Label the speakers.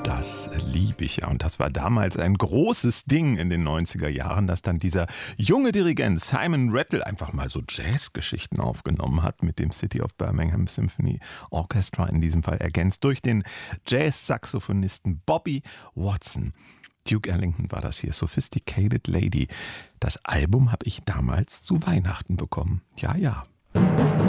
Speaker 1: Das liebe ich ja. Und das war damals ein großes Ding in den 90er Jahren, dass dann dieser junge Dirigent Simon Rattle einfach mal so Jazzgeschichten aufgenommen hat mit dem City of Birmingham Symphony Orchestra, in diesem Fall ergänzt durch den Jazz-Saxophonisten Bobby Watson. Duke Ellington war das hier, Sophisticated Lady. Das Album habe ich damals zu Weihnachten bekommen. Ja, ja.